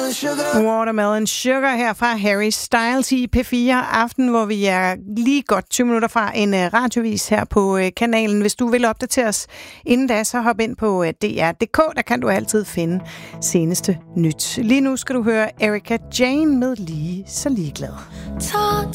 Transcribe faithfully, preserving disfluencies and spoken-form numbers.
watermelon sugar. Watermelon Sugar her fra Harry Styles i P fire Aften, hvor vi er lige godt tyve minutter fra en uh, radiovis her på uh, kanalen. Hvis du vil opdatere os inden da, så hop ind på uh, D R punktum D K. Der kan du altid finde seneste nyt. Lige nu skal du høre Erika Jane med Lige så ligeglad. Talk